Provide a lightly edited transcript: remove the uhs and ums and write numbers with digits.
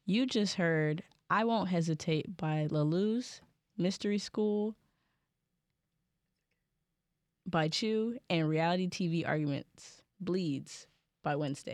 You just heard I Won't Hesitate by La Luz, Mystery School by Chew, and Reality TV Arguments Bleeds by Wednesday.